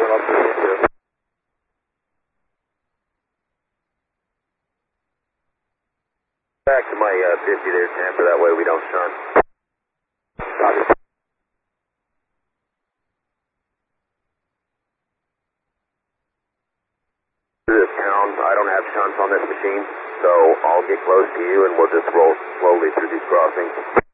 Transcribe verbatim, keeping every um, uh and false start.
I'll see you too. Back to my uh, fifty there, Tampa, that way we don't shun. Copy. This town, I don't have shunts on this machine, so I'll get close to you and we'll just roll slowly through these crossings.